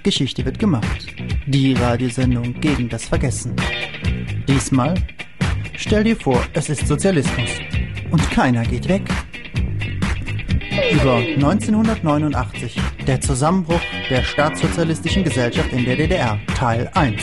Geschichte wird gemacht. Die Radiosendung gegen das Vergessen. Diesmal stell dir vor, es ist Sozialismus und keiner geht weg. Über 1989, der Zusammenbruch der staatssozialistischen Gesellschaft in der DDR, Teil 1.